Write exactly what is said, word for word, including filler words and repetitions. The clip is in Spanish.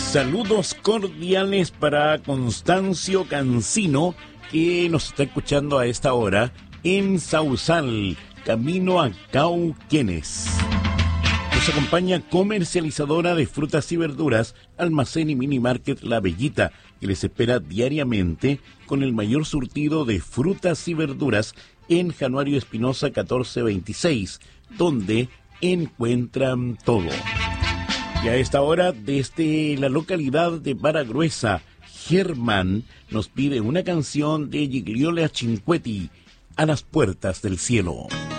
Saludos cordiales para Constancio Cancino, que nos está escuchando a esta hora en Sausal, camino a Cauquenes. Nos acompaña comercializadora de frutas y verduras, Almacén y Mini Market La Bellita, que les espera diariamente con el mayor surtido de frutas y verduras en Januario Espinosa catorce veintiséis, donde encuentran todo. Y a esta hora, desde la localidad de Baragruesa, Germán nos pide una canción de Gigliola Cinquetti, A las puertas del cielo.